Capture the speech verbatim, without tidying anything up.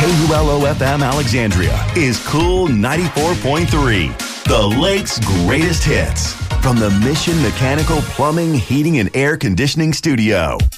K U L O F M Alexandria is Cool ninety-four point three, the Lake's greatest hits. From the Mission Mechanical Plumbing, Heating, and Air Conditioning Studio.